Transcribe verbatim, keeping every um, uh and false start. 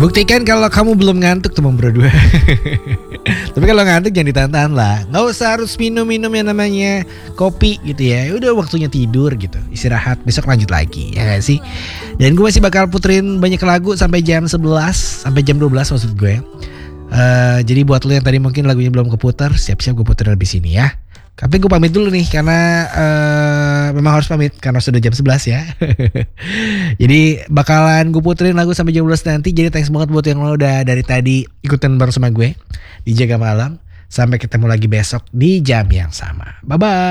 Buktikan kalau kamu belum ngantuk teman berdua. Tapi kalau ngantuk jangan ditahan-tahan lah. Nggak usah harus minum-minum yang namanya kopi gitu ya. Udah waktunya tidur gitu. Istirahat, besok lanjut lagi ya gak sih? Dan gue masih bakal puterin banyak lagu sampai jam sebelas, sampai jam dua belas maksud gue. Uh, jadi buat lo yang tadi mungkin lagunya belum keputar, siap-siap gue puterin lebih sini ya. Tapi gue pamit dulu nih karena uh, memang harus pamit karena sudah jam sebelas ya. Jadi bakalan gue puterin lagu sampai jam dua belas nanti. Jadi thanks banget buat yang lo udah dari tadi ikutan bareng sama gue di Jaga Malam. Sampai ketemu lagi besok di jam yang sama. Bye bye.